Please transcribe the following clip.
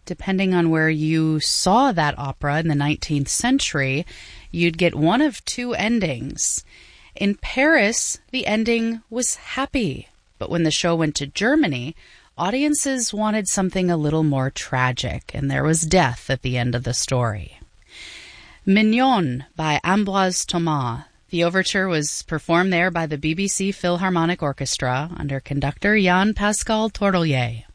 depending on where you saw that opera in the 19th century, you'd get one of two endings. In Paris, the ending was happy, but when the show went to Germany, audiences wanted something a little more tragic, and there was death at the end of the story. Mignon by Ambroise Thomas. The overture was performed there by the BBC Philharmonic Orchestra under conductor Jan Pascal Tourtellier.